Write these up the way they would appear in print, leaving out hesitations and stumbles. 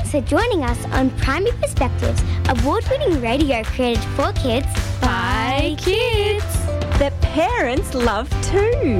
Thanks for joining us on Primary Perspectives, award-winning radio created for kids by kids that parents love too.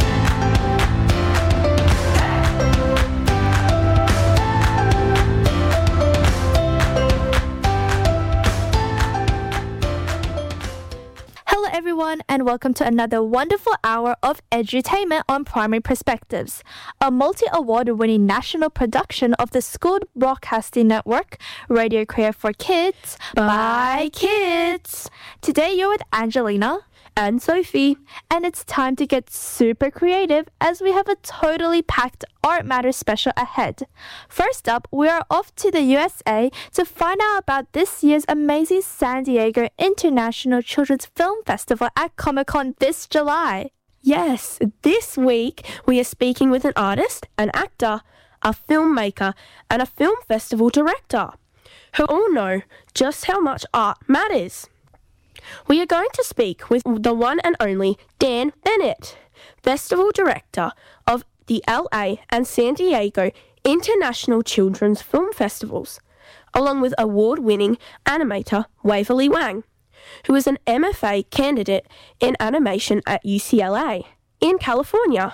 Hello everyone, and welcome to another wonderful hour of edutainment on Primary Perspectives, a multi-award-winning national production of the School Broadcasting Network, radio created for kids by kids. Today you're with Angelina and Sophie, and it's time to get super creative as we have a totally packed Art Matters special ahead. First up, we are off to the USA to find out about this year's amazing San Diego International Children's Film Festival at Comic-Con this July. Yes, this week we are speaking with an artist, an actor, a filmmaker, and a film festival director who all know just how much art matters. We are going to speak with the one and only Dan Bennett, Festival Director of the LA and San Diego International Children's Film Festivals, along with award-winning animator Waverly Wang, who is an MFA candidate in animation at UCLA in California.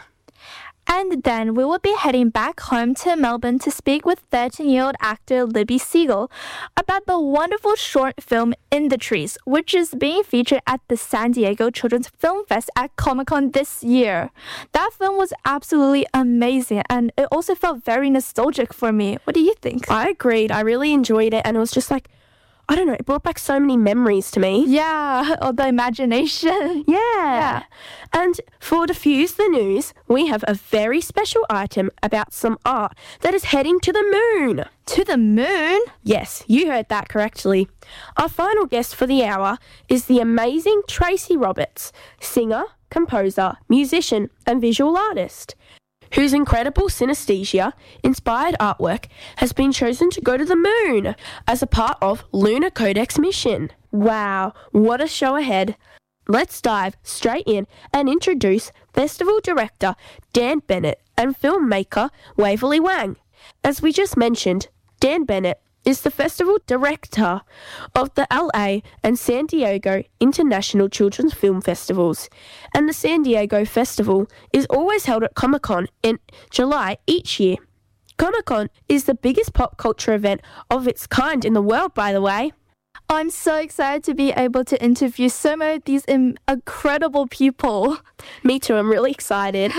And then we will be heading back home to Melbourne to speak with 13-year-old actor Libby Siegel about the wonderful short film In the Trees, which is being featured at the San Diego Children's Film Fest at Comic-Con this year. That film was absolutely amazing, and it also felt very nostalgic for me. What do you think? I agreed. I really enjoyed it, and it was just like, I don't know, it brought back so many memories to me. Yeah, or the imagination. Yeah. And for Diffuse the News, we have a very special item about some art that is heading to the moon. To the moon? Yes, you heard that correctly. Our final guest for the hour is the amazing Tracy Roberts, singer, composer, musician, and visual artist, whose incredible synesthesia-inspired artwork has been chosen to go to the moon as a part of Lunar Codex mission. Wow, what a show ahead. Let's dive straight in and introduce Festival Director Dan Bennett and filmmaker Waverly Wang. As we just mentioned, Dan Bennett is the Festival Director of the LA and San Diego International Children's Film Festivals, and the San Diego Festival is always held at Comic-Con in July each year. Comic-Con is the biggest pop culture event of its kind in the world, by the way. I'm so excited to be able to interview so many of these incredible people. Me too, I'm really excited.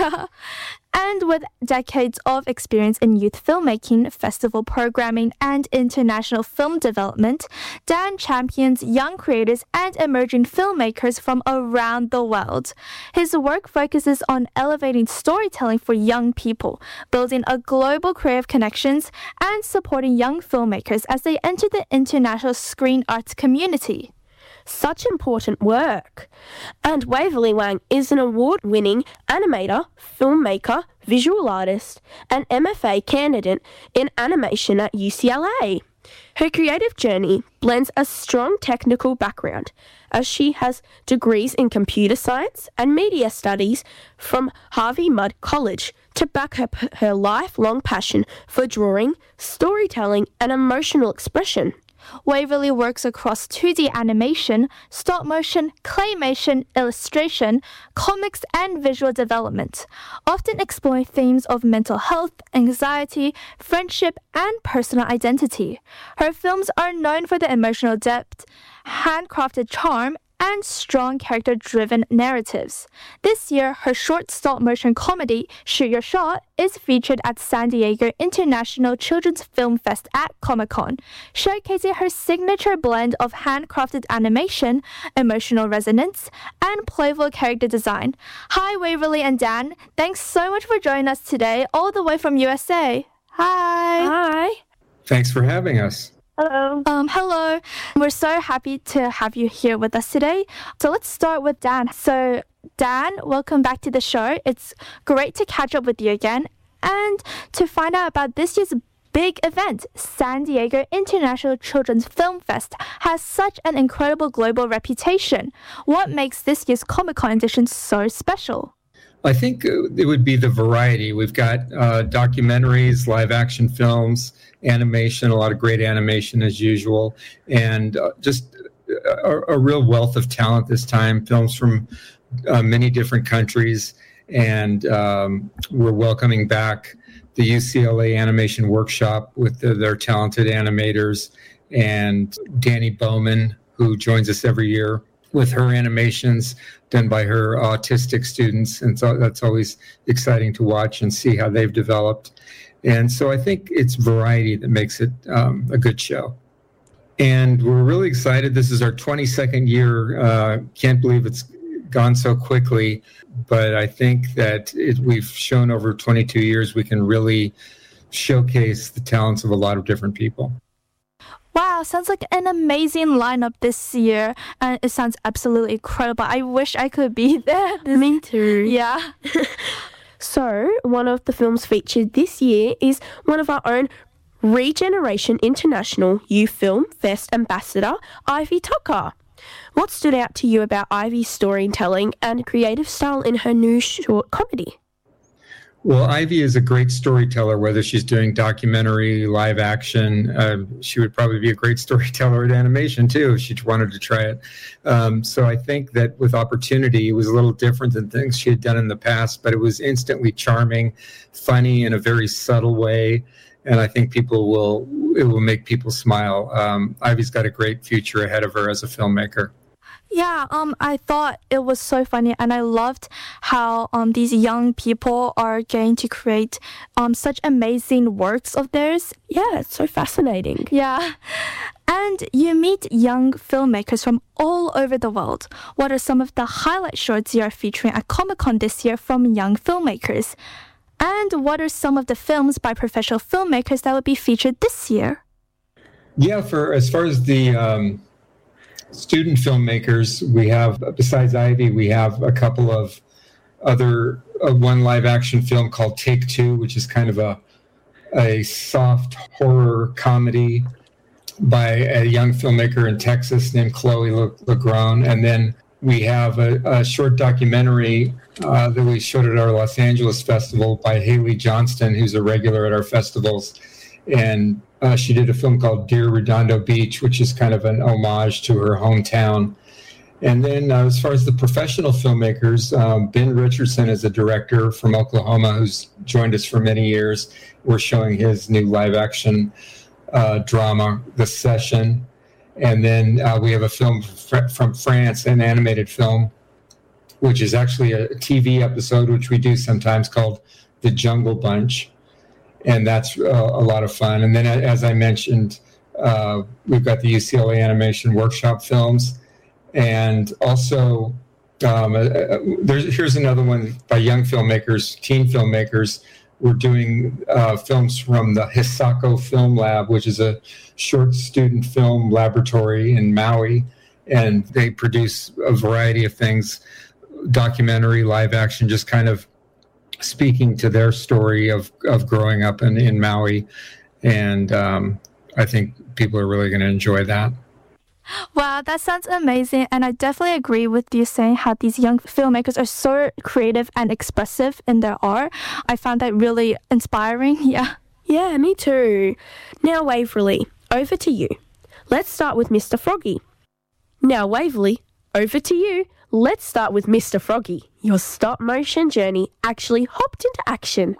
And with decades of experience in youth filmmaking, festival programming, and international film development, Dan champions young creators and emerging filmmakers from around the world. His work focuses on elevating storytelling for young people, building a global creative connections, and supporting young filmmakers as they enter the international screen arts community. Such important work. And Waverly Wang is an award-winning animator, filmmaker, visual artist, and MFA candidate in animation at UCLA. Her creative journey blends a strong technical background, as she has degrees in computer science and media studies from Harvey Mudd College to back up her lifelong passion for drawing, storytelling, and emotional expression. Waverly works across 2D animation, stop motion, claymation, illustration, comics, and visual development, often exploring themes of mental health, anxiety, friendship, and personal identity. Her films are known for their emotional depth, handcrafted charm, and strong character-driven narratives. This year, her short stop-motion comedy, Shoot Your Shot, is featured at San Diego International Children's Film Fest at Comic-Con, showcasing her signature blend of handcrafted animation, emotional resonance, and playful character design. Hi, Waverly and Dan. Thanks so much for joining us today, all the way from USA. Hi. Hi. Thanks for having us. Hello. Hello. We're so happy to have you here with us today. So let's start with Dan. So Dan, welcome back to the show. It's great to catch up with you again and to find out about this year's big event. San Diego International Children's Film Fest has such an incredible global reputation. What makes this year's Comic-Con edition so special? I think it would be the variety. We've got documentaries, live action films, animation, a lot of great animation as usual, and just a real wealth of talent this time, films from many different countries. And we're welcoming back the UCLA Animation Workshop with their talented animators, and Danny Bowman, who joins us every year with her animations done by her autistic students. And so that's always exciting to watch and see how they've developed. And so I think it's variety that makes it a good show. And we're really excited. This is our 22nd year. Can't believe it's gone so quickly. But I think that we've shown over 22 years we can really showcase the talents of a lot of different people. Wow, sounds like an amazing lineup this year, and it sounds absolutely incredible. I wish I could be there. Me too. Yeah. So, one of the films featured this year is one of our own Regeneration International Youth Film Fest ambassador, Ivy Tucker. What stood out to you about Ivy's storytelling and creative style in her new short comedy? Well, Ivy is a great storyteller, whether she's doing documentary, live action. She would probably be a great storyteller at animation, too, if she wanted to try it. So I think that with Opportunity, it was a little different than things she had done in the past, but it was instantly charming, funny in a very subtle way. And I think it will make people smile. Ivy's got a great future ahead of her as a filmmaker. Yeah, I thought it was so funny, and I loved how these young people are getting to create such amazing works of theirs. Yeah, it's so fascinating. Yeah. And you meet young filmmakers from all over the world. What are some of the highlight shorts you are featuring at Comic-Con this year from young filmmakers? And what are some of the films by professional filmmakers that will be featured this year? Yeah, as far as the student filmmakers, we have, besides Ivy, we have a couple of other, one live action film called Take Two, which is kind of a soft horror comedy by a young filmmaker in Texas named Chloe Legron. And then we have a short documentary that we showed at our Los Angeles festival by Haley Johnston, who's a regular at our festivals. And she did a film called Dear Redondo Beach, which is kind of an homage to her hometown. And then as far as the professional filmmakers, Ben Richardson is a director from Oklahoma who's joined us for many years. We're showing his new live action drama, The Session. And then we have a film from France, an animated film, which is actually a TV episode, which we do sometimes, called The Jungle Bunch. And that's a lot of fun. And then, as I mentioned, we've got the UCLA Animation Workshop films. And also, here's another one by young filmmakers, teen filmmakers. We're doing films from the Hisako Film Lab, which is a short student film laboratory in Maui. And they produce a variety of things, documentary, live action, just kind of speaking to their story of growing up in Maui. And I think people are really going to enjoy that. Wow, that sounds amazing. And I definitely agree with you saying how these young filmmakers are so creative and expressive in their art. I found that really inspiring. Yeah. Yeah, me too. Now, Waverly, over to you. Let's start with Mr. Froggy. Now, Waverly, over to you. Let's start with Mr. Froggy. Your stop-motion journey actually hopped into action.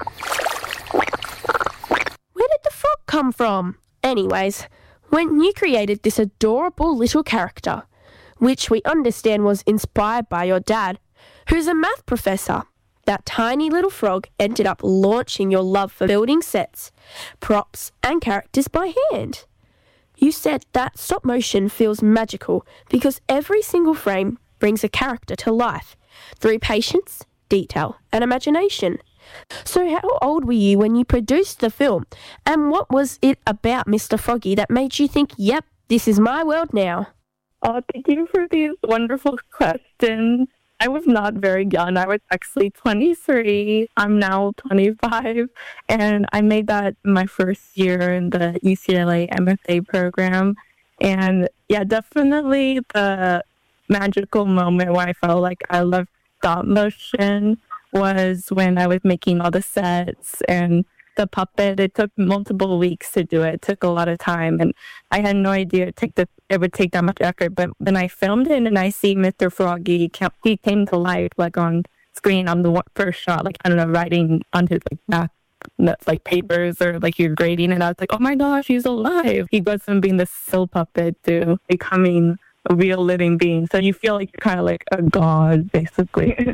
Where did the frog come from? Anyways, when you created this adorable little character, which we understand was inspired by your dad, who's a math professor, that tiny little frog ended up launching your love for building sets, props, and characters by hand. You said that stop motion feels magical because every single frame brings a character to life through patience, detail, and imagination. So how old were you when you produced the film? And what was it about Mr. Froggy that made you think, yep, this is my world now? Oh, thank you for these wonderful questions. I was not very young. I was actually 23. I'm now 25. And I made that my first year in the UCLA MFA program. And yeah, definitely the magical moment where I felt like I loved stop motion was when I was making all the sets and the puppet. It took multiple weeks to do it. It took a lot of time, and I had no idea it would take that much effort. But when I filmed it and I see Mr. Froggy, he came to life like on screen on the first shot, like, I don't know, writing on his like back, like papers or like you're grading, and I was like, oh my gosh, he's alive. He goes from being this still puppet to becoming a real living being. So you feel like you're kind of like a god, basically.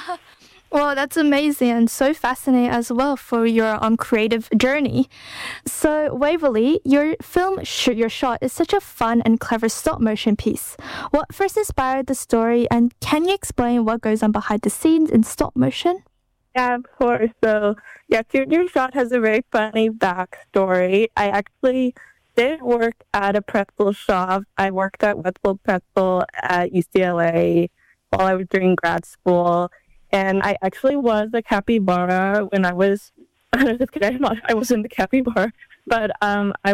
Well, that's amazing and so fascinating as well for your creative journey. So, Waverly, your film Shoot Your Shot is such a fun and clever stop motion piece. What first inspired the story, and can you explain what goes on behind the scenes in stop motion? Yeah, of course. So, yeah, Shoot Your Shot has a very funny backstory. I actually did work at a pretzel shop. I worked at Wetzel Pretzel at UCLA while I was doing grad school. And I actually was a capybara when I was, just kidding, I wasn't the capybara, but I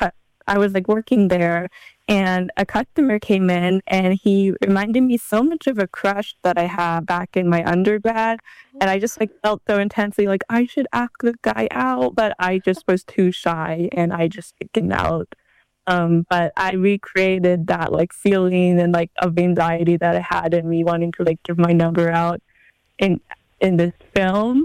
was like working there, and a customer came in and he reminded me so much of a crush that I had back in my undergrad. And I just like felt so intensely like I should ask this guy out, but I just was too shy and I just chickened out. But I recreated that like feeling and like of anxiety that I had in me wanting to like give my number out in this film.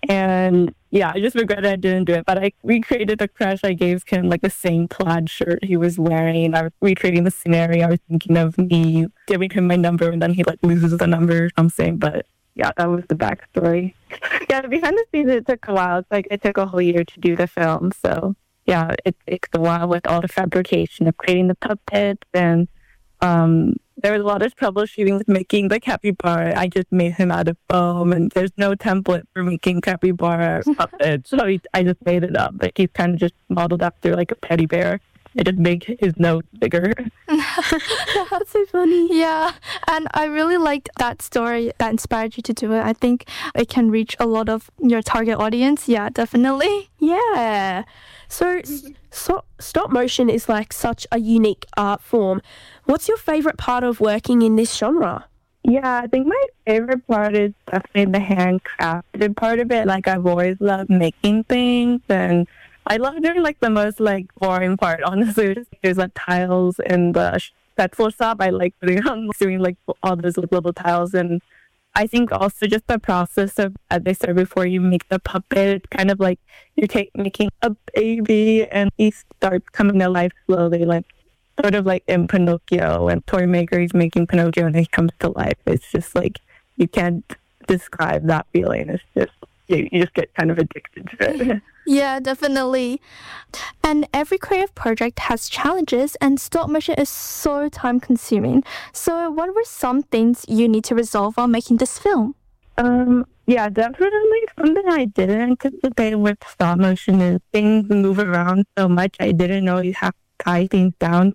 And yeah, I just regret I didn't do it, but I recreated the crush. I gave him like the same plaid shirt he was wearing. I was recreating the scenario. I was thinking of me giving him my number, and then he like loses the number or something. But yeah, that was the backstory. Yeah, behind the scenes, it took a while. It's like it took a whole year to do the film. So yeah, it takes a while with all the fabrication of creating the puppets, and there was a lot of troubleshooting with making the capybara. I just made him out of foam, and there's no template for making capybara puppets, so I just made it up. Like, he's kind of just modeled after like a teddy bear. I just make his nose bigger. That's so funny. Yeah, and I really liked that story that inspired you to do it. I think it can reach a lot of your target audience. Yeah, definitely. Yeah. So stop motion is like such a unique art form. What's your favorite part of working in this genre? Yeah, I think my favorite part is definitely the handcrafted part of it. Like, I've always loved making things, and I love doing like the most like boring part, honestly. There's like tiles in the pretzel shop. I like doing like all those little tiles, and I think also just the process of, as I said before, you make the puppet, kind of like you're making a baby and he starts coming to life slowly, like sort of like in Pinocchio, when toy maker is making Pinocchio and he comes to life. It's just like, you can't describe that feeling. It's just, you just get kind of addicted to it. Yeah, definitely. And every creative project has challenges, and stop motion is so time consuming. So what were some things you need to resolve while making this film? Yeah, definitely something I didn't anticipate with stop motion is things move around so much. I didn't know you have to tie things down.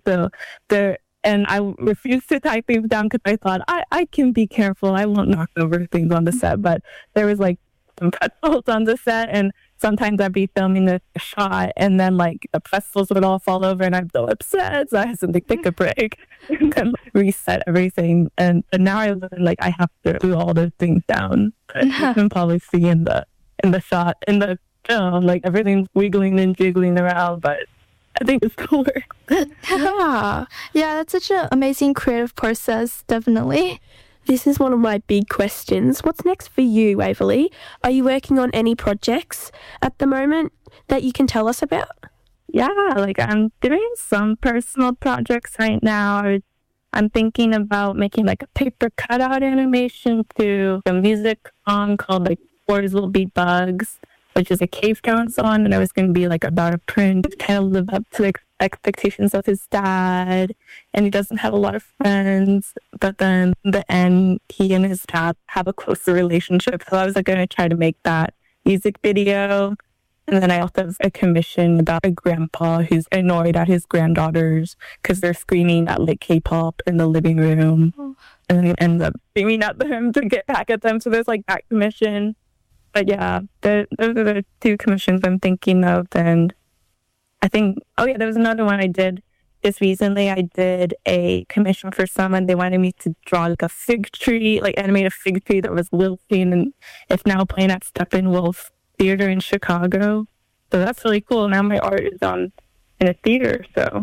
And I refused to tie things down because I thought I can be careful. I won't knock over things on the set. But there was like some pretzels on the set, and sometimes I'd be filming a shot, and then like the pretzels would all fall over, and I'm so upset. So I had to take a break and reset everything. And now I learned like I have to do all those things down. But you can probably see in the shot in the film, like everything's wiggling and jiggling around, but I think it's still works. Yeah, that's such an amazing creative process, definitely. This is one of my big questions. What's next for you, Waverly? Are you working on any projects at the moment that you can tell us about? Yeah, like I'm doing some personal projects right now. I'm thinking about making like a paper cutout animation to a music song called like Boys Will Be Bugs, which is a Cave Town song, and it was going to be like about a prince kind of live up to the expectations of his dad, and he doesn't have a lot of friends, but then in the end he and his dad have a closer relationship. So I was like going to try to make that music video. And then I also have a commission about a grandpa who's annoyed at his granddaughters because they're screaming at like K-pop in the living room, and he ends up screaming at them to get back at them. So there's like that commission. But yeah, those are the two commissions I'm thinking of. And I think, there was another one I did just recently I did a commission for someone. They wanted me to draw like a fig tree, like animate a fig tree that was wilting, and it's now playing at Steppenwolf Theater in Chicago. So that's really cool. Now my art is in a theater, so...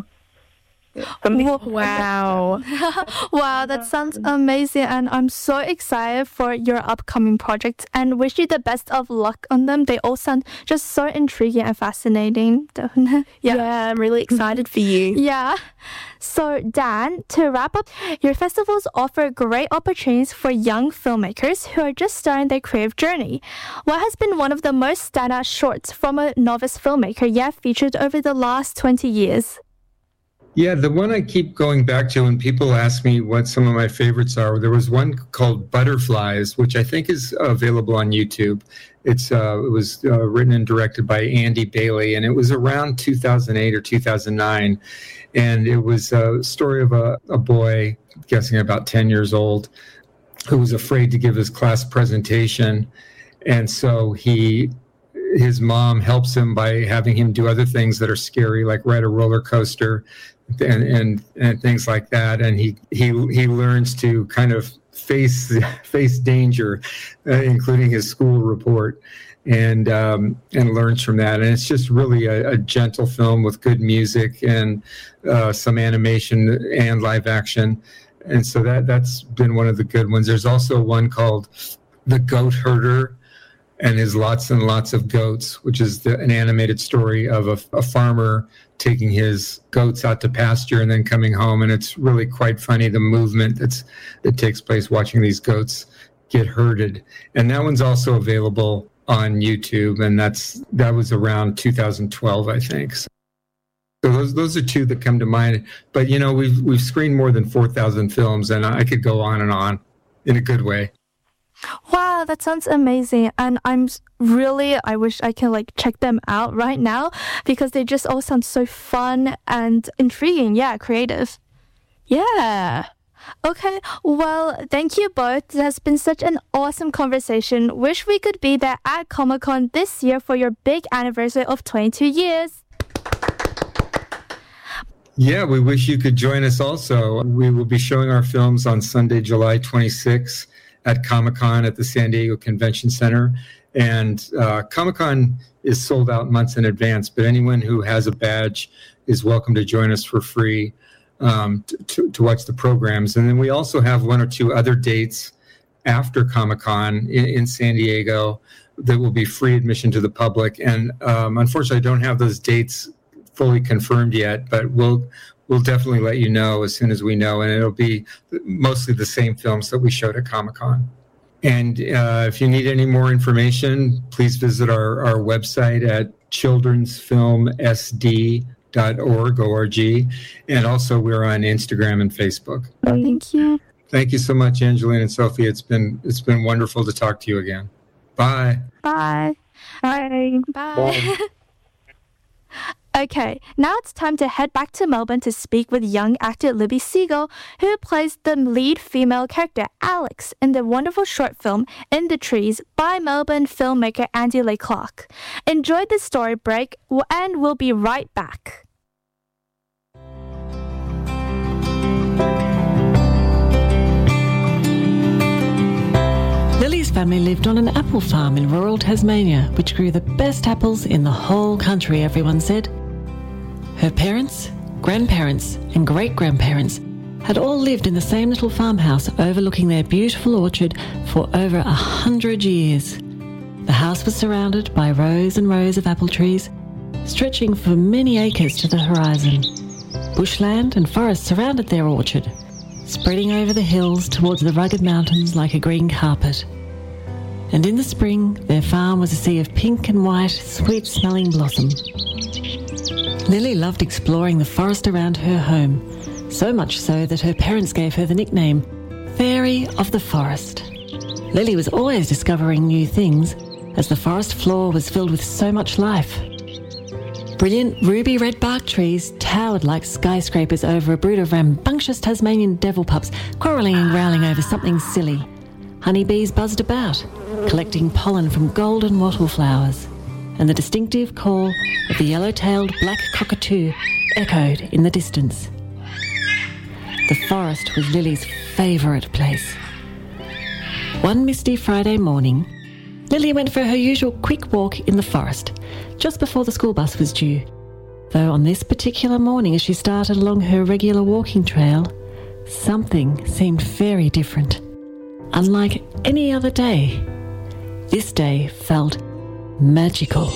Wow. Wow, that sounds amazing, and I'm so excited for your upcoming projects and wish you the best of luck on them. They all sound just so intriguing and fascinating. Yeah, I'm really excited for you. Yeah. So, Dan, to wrap up, your festivals offer great opportunities for young filmmakers who are just starting their creative journey. What has been one of the most standout shorts from a novice filmmaker you have featured over the last 20 years? Yeah, the one I keep going back to when people ask me what some of my favorites are, there was one called Butterflies, which I think is available on YouTube. It was written and directed by Andy Bailey, and it was around 2008 or 2009. And it was a story of a boy, guessing about 10 years old, who was afraid to give his class presentation. And so his mom helps him by having him do other things that are scary, like ride a roller coaster and things like that. And he learns to kind of face danger, including his school report, and learns from that. And it's just really a gentle film with good music and some animation and live action. And so that's been one of the good ones. There's also one called The Goat Herder and His Lots and Lots of Goats, which is an animated story of a farmer taking his goats out to pasture and then coming home. And it's really quite funny, the movement that takes place watching these goats get herded. And that one's also available on YouTube, and that was around 2012, I think. So those are two that come to mind. But we've screened more than 4,000 films, and I could go on and on in a good way. Wow, that sounds amazing. And I wish I can check them out right now, because they just all sound so fun and intriguing. Yeah, creative. Yeah. Okay, well, thank you both. It has been such an awesome conversation. Wish we could be there at Comic-Con this year for your big anniversary of 22 years. Yeah, we wish you could join us also. We will be showing our films on Sunday, July 26th at Comic-Con at the San Diego Convention Center. And Comic-Con is sold out months in advance, but anyone who has a badge is welcome to join us for free to watch the programs. And then we also have one or two other dates after Comic-Con in San Diego that will be free admission to the public. And unfortunately, I don't have those dates fully confirmed yet, but we'll definitely let you know as soon as we know. And it'll be mostly the same films that we showed at Comic-Con. And if you need any more information, please visit our website at childrensfilmsd.org. And also we're on Instagram and Facebook. Thank you. Thank you so much, Angeline and Sophie. It's been wonderful to talk to you again. Bye. Bye. Bye. Bye. Okay, now it's time to head back to Melbourne to speak with young actor Libby Siegel, who plays the lead female character Alex in the wonderful short film In the Trees by Melbourne filmmaker Andy Leigh Clark. Enjoy the story break, and we'll be right back. Lily's family lived on an apple farm in rural Tasmania, which grew the best apples in the whole country, everyone said. Her parents, grandparents, and great-grandparents had all lived in the same little farmhouse overlooking their beautiful orchard for over 100 years. The house was surrounded by rows and rows of apple trees, stretching for many acres to the horizon. Bushland and forest surrounded their orchard, spreading over the hills towards the rugged mountains like a green carpet. And in the spring, their farm was a sea of pink and white, sweet-smelling blossom. Lily loved exploring the forest around her home, so much so that her parents gave her the nickname Fairy of the Forest. Lily was always discovering new things, as the forest floor was filled with so much life. Brilliant ruby red bark trees towered like skyscrapers over a brood of rambunctious Tasmanian devil pups quarrelling and growling over something silly. Honeybees buzzed about, collecting pollen from golden wattle flowers, and the distinctive call of the yellow-tailed black cockatoo echoed in the distance. The forest was Lily's favourite place. One misty Friday morning, Lily went for her usual quick walk in the forest, just before the school bus was due. Though on this particular morning, as she started along her regular walking trail, something seemed very different. Unlike any other day, this day felt magical.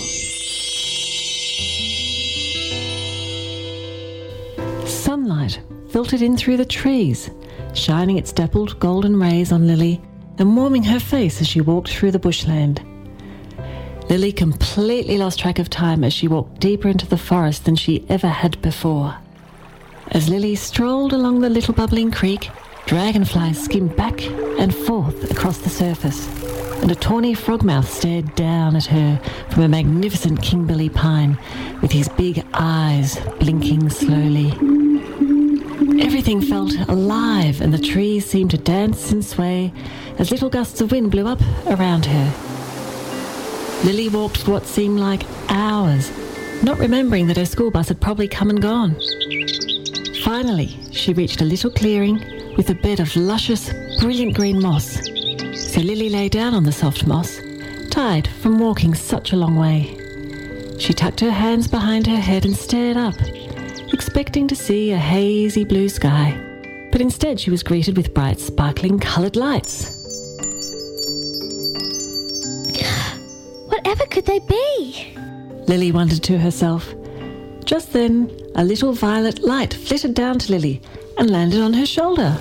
Sunlight filtered in through the trees, shining its dappled golden rays on Lily and warming her face as she walked through the bushland. Lily completely lost track of time as she walked deeper into the forest than she ever had before. As Lily strolled along the little bubbling creek, dragonflies skimmed back and forth across the surface, and a tawny frogmouth stared down at her from a magnificent Kimberley pine with his big eyes blinking slowly. Everything felt alive, and the trees seemed to dance and sway as little gusts of wind blew up around her. Lily walked for what seemed like hours, not remembering that her school bus had probably come and gone. Finally, she reached a little clearing with a bed of luscious, brilliant green moss. So Lily lay down on the soft moss, tired from walking such a long way. She tucked her hands behind her head and stared up, expecting to see a hazy blue sky. But instead she was greeted with bright, sparkling coloured lights. Whatever could they be? Lily wondered to herself. Just then, a little violet light flitted down to Lily and landed on her shoulder.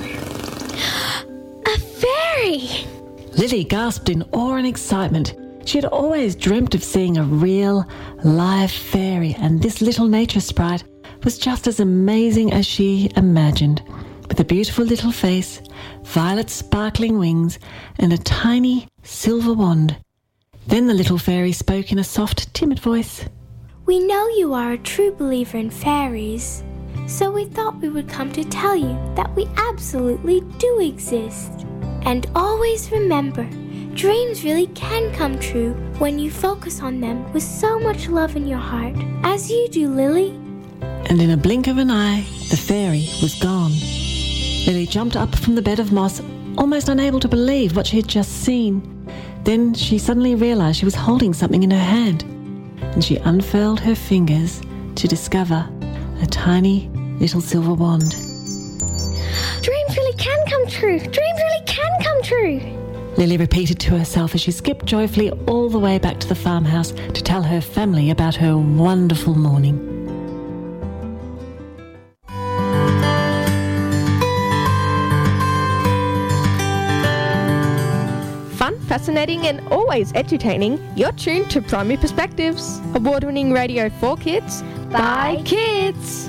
A fairy! Lily gasped in awe and excitement. She had always dreamt of seeing a real, live fairy, and this little nature sprite was just as amazing as she imagined, with a beautiful little face, violet sparkling wings, and a tiny silver wand. Then the little fairy spoke in a soft, timid voice. We know you are a true believer in fairies, so we thought we would come to tell you that we absolutely do exist. And always remember, dreams really can come true when you focus on them with so much love in your heart, as you do, Lily. And in a blink of an eye, the fairy was gone. Lily jumped up from the bed of moss, almost unable to believe what she had just seen. Then she suddenly realised she was holding something in her hand, and she unfurled her fingers to discover a tiny little silver wand. Dreams really can come true! Dreams really can come true! Lily repeated to herself as she skipped joyfully all the way back to the farmhouse to tell her family about her wonderful morning. Fun, fascinating and always entertaining, you're tuned to Primary Perspectives, award-winning radio for kids, by kids.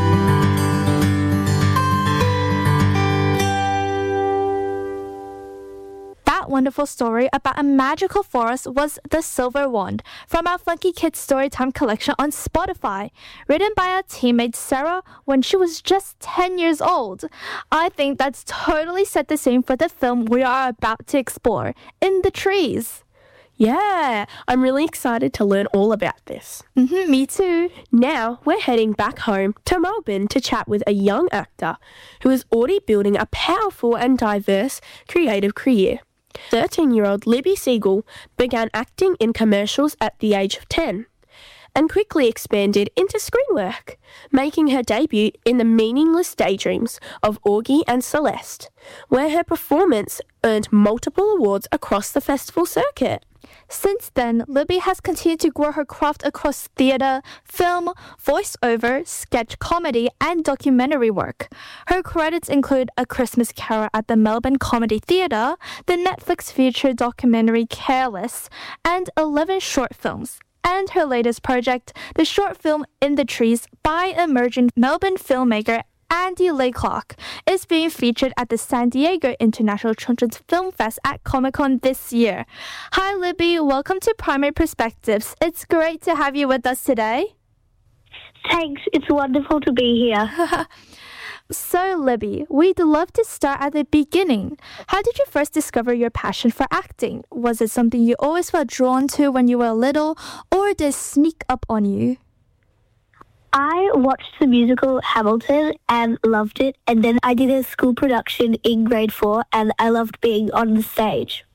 That wonderful story about a magical forest was The Silver Wand from our Funky Kids Storytime collection on Spotify, written by our teammate Sarah when she was just 10 years old. I think that's totally set the scene for the film we are about to explore, In the Trees. Yeah, I'm really excited to learn all about this. Me too. Now we're heading back home to Melbourne to chat with a young actor who is already building a powerful and diverse creative career. 13-year-old Libby Siegel began acting in commercials at the age of 10 and quickly expanded into screen work, making her debut in The Meaningless Daydreams of Augie and Celeste, where her performance earned multiple awards across the festival circuit. Since then, Libby has continued to grow her craft across theatre, film, voiceover, sketch comedy, and documentary work. Her credits include A Christmas Carol at the Melbourne Comedy Theatre, the Netflix feature documentary Careless, and 11 short films. And her latest project, the short film In the Trees by emerging Melbourne filmmaker Andy Laycock, is being featured at the San Diego International Children's Film Fest at Comic-Con this year. Hi Libby, welcome to Primary Perspectives. It's great to have you with us today. Thanks, it's wonderful to be here. So Libby, we'd love to start at the beginning. How did you first discover your passion for acting? Was it something you always felt drawn to when you were little, or did it sneak up on you? I watched the musical Hamilton and loved it. And then I did a school production in grade 4 and I loved being on the stage.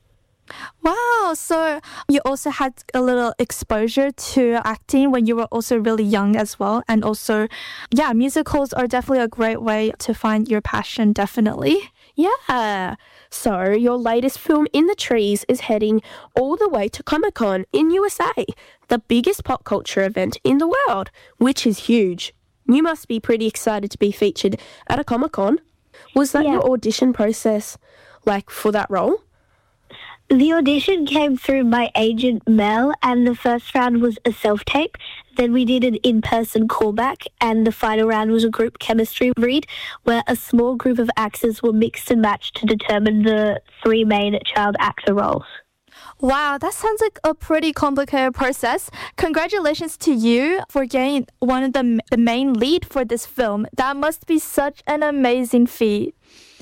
Wow, so you also had a little exposure to acting when you were also really young as well. And also, yeah, musicals are definitely a great way to find your passion, definitely. Yeah. So your latest film, In the Trees, is heading all the way to Comic-Con in USA, the biggest pop culture event in the world, which is huge. You must be pretty excited to be featured at a Comic-Con. Was that your audition process, like, for that role? The audition came through my agent Mel, and the first round was a self-tape. Then we did an in-person callback, and the final round was a group chemistry read where a small group of actors were mixed and matched to determine the 3 main child actor roles. Wow, that sounds like a pretty complicated process. Congratulations to you for getting one of the main lead for this film. That must be such an amazing feat.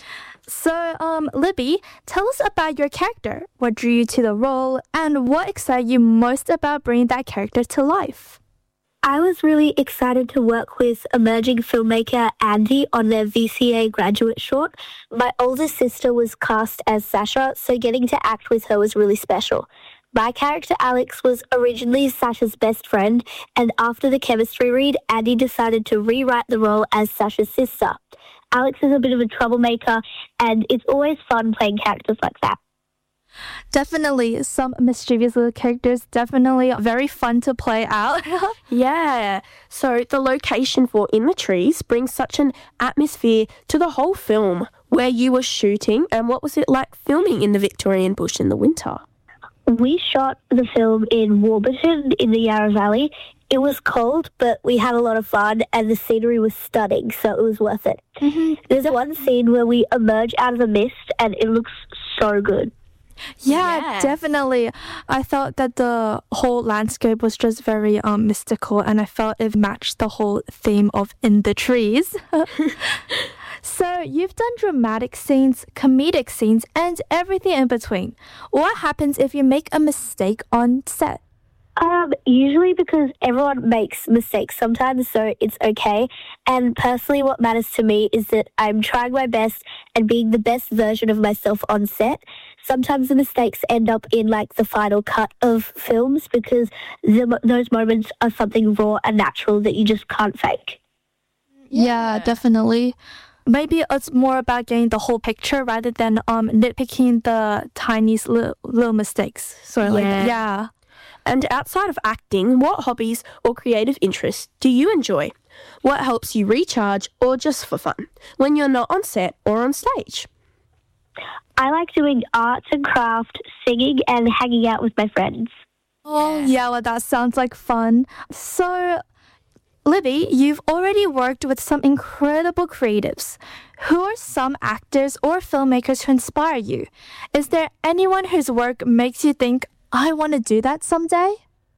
So, Libby, tell us about your character. What drew you to the role, and what excited you most about bringing that character to life? I was really excited to work with emerging filmmaker Andy on their VCA graduate short. My older sister was cast as Sasha, so getting to act with her was really special. My character Alex was originally Sasha's best friend, and after the chemistry read, Andy decided to rewrite the role as Sasha's sister. Alex is a bit of a troublemaker, and it's always fun playing characters like that. Definitely, some mischievous little characters, definitely very fun to play out. Yeah, so the location for In the Trees brings such an atmosphere to the whole film. Where you were shooting, and what was it like filming in the Victorian bush in the winter? We shot the film in Warburton in the Yarra Valley. It was cold, but we had a lot of fun, and the scenery was stunning, so it was worth it. There's one scene where we emerge out of the mist, and it looks so good. Yeah, definitely. I thought that the whole landscape was just very mystical, and I felt it matched the whole theme of In the Trees. So you've done dramatic scenes, comedic scenes, and everything in between. What happens if you make a mistake on set? Usually because everyone makes mistakes sometimes, so it's okay. And personally, what matters to me is that I'm trying my best and being the best version of myself on set. Sometimes the mistakes end up in like the final cut of films because those moments are something raw and natural that you just can't fake. Yeah, definitely. Maybe it's more about getting the whole picture rather than nitpicking the tiniest little mistakes. So yeah. And outside of acting, what hobbies or creative interests do you enjoy? What helps you recharge or just for fun when you're not on set or on stage? I like doing arts and craft, singing, and hanging out with my friends. Oh, yeah, well, that sounds like fun. So, Libby, you've already worked with some incredible creatives. Who are some actors or filmmakers who inspire you? Is there anyone whose work makes you think, I want to do that someday?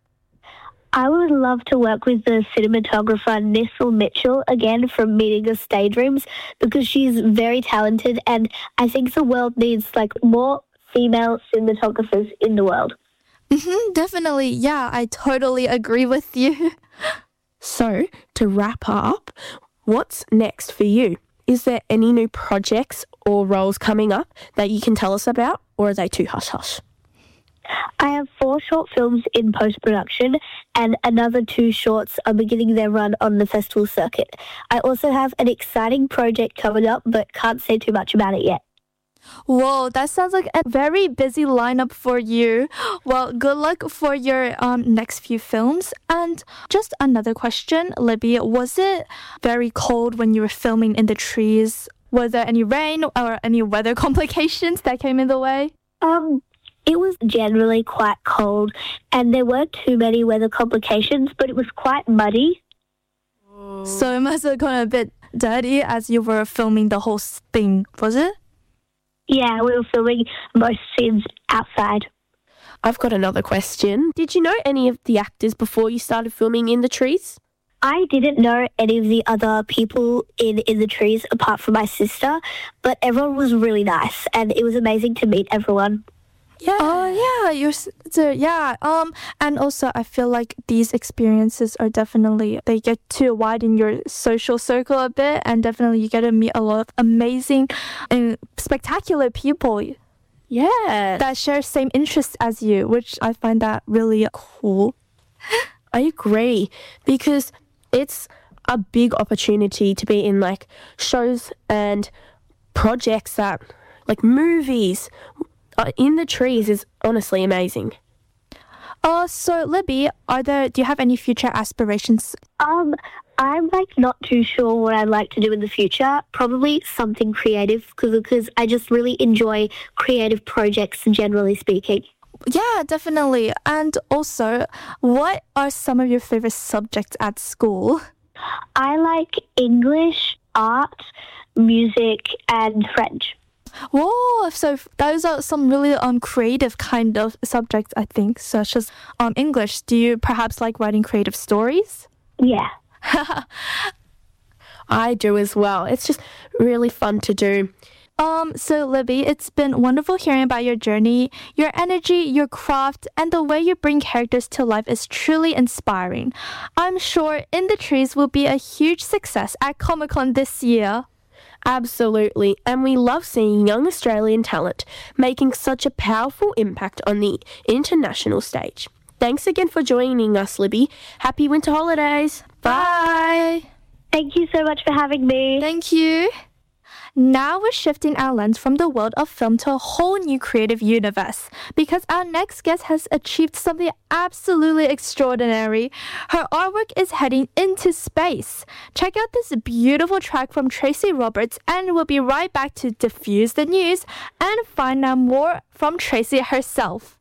I would love to work with the cinematographer Nissel Mitchell again from Meeting of Stage Rooms because she's very talented and I think the world needs like more female cinematographers in the world. Definitely. Yeah, I totally agree with you. So, to wrap up, what's next for you? Is there any new projects or roles coming up that you can tell us about, or are they too hush-hush? I have 4 short films in post-production and another 2 shorts are beginning their run on the festival circuit. I also have an exciting project coming up, but can't say too much about it yet. Whoa, that sounds like a very busy lineup for you. Well, good luck for your next few films. And just another question, Libby, was it very cold when you were filming In the Trees? Was there any rain or any weather complications that came in the way? It was generally quite cold and there weren't too many weather complications, but it was quite muddy. So it must have gone a bit dirty as you were filming the whole thing, was it? Yeah, we were filming most scenes outside. I've got another question. Did you know any of the actors before you started filming In the Trees? I didn't know any of the other people in the Trees apart from my sister, but everyone was really nice and it was amazing to meet everyone. Yeah. Oh yeah, and also I feel like these experiences are definitely, they get to widen your social circle a bit, and definitely you get to meet a lot of amazing and spectacular people Yeah. that share same interests as you, which I find that really cool. I agree, because it's a big opportunity to be in like shows and projects that, like movies, in the trees is honestly amazing. So Libby, do you have any future aspirations? I'm like not too sure what I'd like to do in the future. Probably something creative because I just really enjoy creative projects, generally speaking. Yeah, definitely. And also, what are some of your favorite subjects at school? I like English, art, music, and French. Whoa, so those are some really creative kind of subjects, I think, such as English. Do you perhaps like writing creative stories? Yeah. I do as well. It's just really fun to do. So Libby, it's been wonderful hearing about your journey. Your energy, your craft, and the way you bring characters to life is truly inspiring. I'm sure In the Trees will be a huge success at Comic-Con this year. Absolutely, and we love seeing young Australian talent making such a powerful impact on the international stage. Thanks again for joining us, Libby. Happy winter holidays. Bye. Thank you so much for having me. Thank you. Now we're shifting our lens from the world of film to a whole new creative universe, because our next guest has achieved something absolutely extraordinary. Her artwork is heading into space. Check out this beautiful track from Tracy Roberts, and we'll be right back to diffuse the news and find out more from Tracy herself.